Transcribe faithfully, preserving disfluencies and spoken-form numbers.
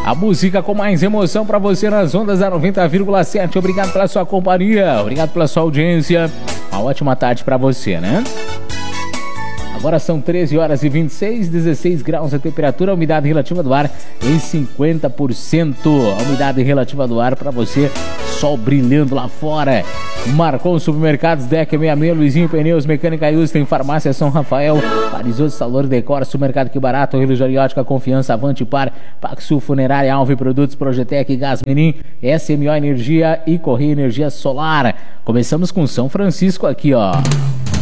A música com mais emoção para você nas ondas da noventa vírgula sete. Obrigado pela sua companhia, obrigado pela sua audiência. Uma ótima tarde para você, né? Agora são treze horas e vinte e seis, dezesseis graus a temperatura, a umidade relativa do ar em cinquenta por cento. A umidade relativa do ar para você, sol brilhando lá fora. Marcou Supermercados, Deck sessenta e seis, Luizinho Pneus, Mecânica Ius, tem Farmácia São Rafael, Parisoso, Salor Decor, Supermercado Que Barato, Religiótica Confiança, Avante Par, Paxu Funerária, Alve Produtos, Projetec, Gás Menin, S M O Energia e Correia Energia Solar. Começamos com São Francisco aqui, ó.